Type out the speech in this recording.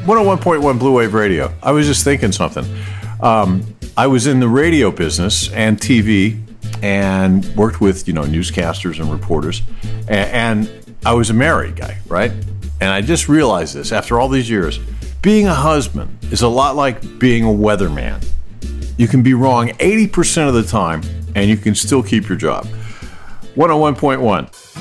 101.1 Blue Wave Radio. I was just thinking something. I was in the radio business and TV and worked with, newscasters and reporters. And I was a married guy, right? And I just realized this after all these years. Being a husband is a lot like being a weatherman. You can be wrong 80% of the time, and you can still keep your job. 101.1.